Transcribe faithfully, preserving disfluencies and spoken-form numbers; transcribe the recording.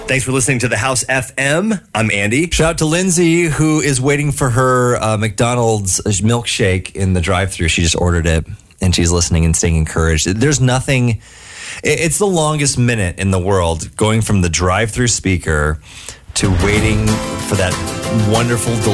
Thanks for listening to The House F M. I'm Andy. Shout out to Lindsay, who is waiting for her uh, McDonald's milkshake in the drive-thru. She just ordered it, and she's listening and staying encouraged. There's nothing... It's the longest minute in the world, going from the drive-thru speaker to waiting for that wonderful